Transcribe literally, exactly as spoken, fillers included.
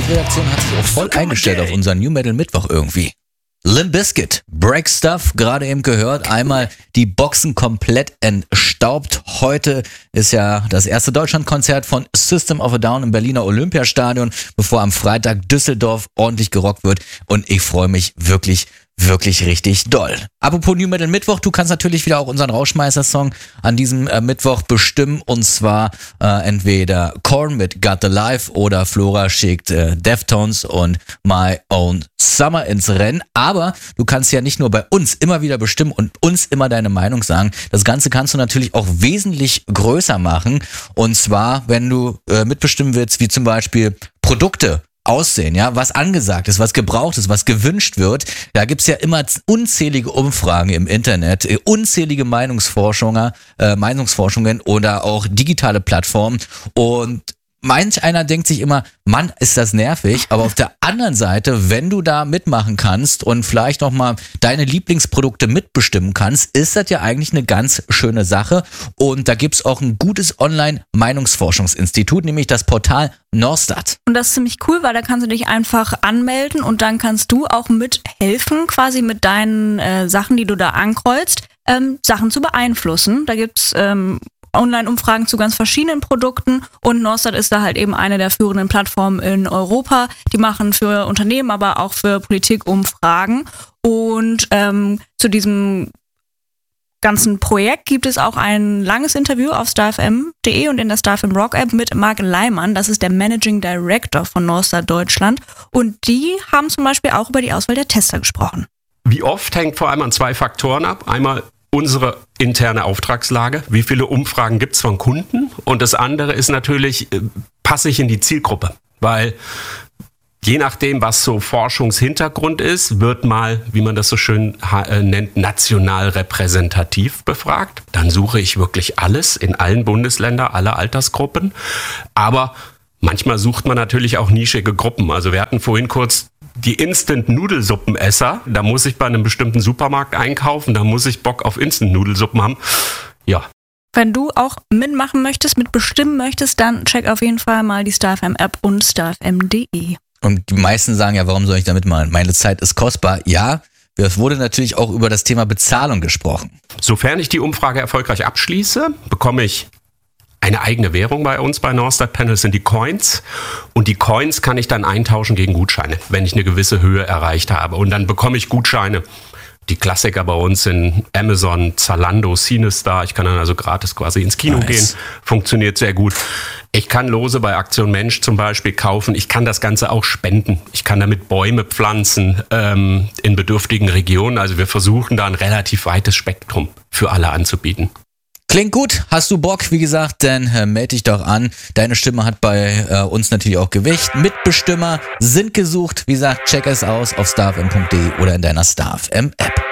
Redaktion hat sich auch voll eingestellt auf unseren New Metal Mittwoch irgendwie. Limp Bizkit, Break Stuff, gerade eben gehört, einmal die Boxen komplett entstaubt. Heute ist ja das erste Deutschlandkonzert von System of a Down im Berliner Olympiastadion, bevor am Freitag Düsseldorf ordentlich gerockt wird, und ich freue mich wirklich, wirklich richtig doll. Apropos New Metal Mittwoch, du kannst natürlich wieder auch unseren Rauschmeister-Song an diesem äh, Mittwoch bestimmen, und zwar äh, entweder Korn mit Got the Life oder Flora schickt äh, Deftones und My Own Summer ins Rennen. Aber du kannst ja nicht nur bei uns immer wieder bestimmen und uns immer deine Meinung sagen. Das Ganze kannst du natürlich auch wesentlich größer machen, und zwar, wenn du äh, mitbestimmen willst, wie zum Beispiel Produkte aussehen, ja, was angesagt ist, was gebraucht ist, was gewünscht wird. Da gibt's ja immer unzählige Umfragen im Internet, unzählige Meinungsforschungen, äh, Meinungsforschungen oder auch digitale Plattformen, und manch einer denkt sich immer, Mann, ist das nervig, aber auf der anderen Seite, wenn du da mitmachen kannst und vielleicht noch mal deine Lieblingsprodukte mitbestimmen kannst, ist das ja eigentlich eine ganz schöne Sache, und da gibt's auch ein gutes Online-Meinungsforschungsinstitut, nämlich das Portal Norstat. Und das ist ziemlich cool, weil da kannst du dich einfach anmelden und dann kannst du auch mithelfen, quasi mit deinen äh, Sachen, die du da ankreuzt, ähm, Sachen zu beeinflussen. Da gibt's ähm, Online-Umfragen zu ganz verschiedenen Produkten, und Norstat ist da halt eben eine der führenden Plattformen in Europa. Die machen für Unternehmen, aber auch für Politik Umfragen, und ähm, zu diesem ganzen Projekt gibt es auch ein langes Interview auf star f m punkt d e und in der Star F M Rock App mit Marc Leimann. Das ist der Managing Director von Norstat Deutschland, und die haben zum Beispiel auch über die Auswahl der Tester gesprochen. Wie oft hängt vor allem an zwei Faktoren ab. Einmal unsere interne Auftragslage, wie viele Umfragen gibt es von Kunden, und das andere ist natürlich, passe ich in die Zielgruppe, weil je nachdem, was so Forschungshintergrund ist, wird mal, wie man das so schön äh, nennt, national repräsentativ befragt. Dann suche ich wirklich alles in allen Bundesländern, alle Altersgruppen, aber manchmal sucht man natürlich auch nischige Gruppen. Also wir hatten vorhin kurz die Instant-Nudelsuppenesser. Da muss ich bei einem bestimmten Supermarkt einkaufen, da muss ich Bock auf Instant-Nudelsuppen haben. Ja. Wenn du auch mitmachen möchtest, mitbestimmen möchtest, dann check auf jeden Fall mal die Star F M App und star f m punkt d e. Und die meisten sagen ja, warum soll ich da mitmachen? Meine Zeit ist kostbar. Ja, es wurde natürlich auch über das Thema Bezahlung gesprochen. Sofern ich die Umfrage erfolgreich abschließe, bekomme ich eine eigene Währung bei uns bei Norstat Panel, sind die Coins, und die Coins kann ich dann eintauschen gegen Gutscheine, wenn ich eine gewisse Höhe erreicht habe, und dann bekomme ich Gutscheine. Die Klassiker bei uns sind Amazon, Zalando, Cinestar. Ich kann dann also gratis quasi ins Kino nice. gehen. Funktioniert sehr gut. Ich kann Lose bei Aktion Mensch zum Beispiel kaufen. Ich kann das Ganze auch spenden. Ich kann damit Bäume pflanzen ähm, in bedürftigen Regionen. Also wir versuchen da ein relativ weites Spektrum für alle anzubieten. Klingt gut. Hast du Bock? Wie gesagt, dann äh, melde dich doch an. Deine Stimme hat bei äh, uns natürlich auch Gewicht. Mitbestimmer sind gesucht. Wie gesagt, check es aus auf star f m punkt d e oder in deiner Star F M App.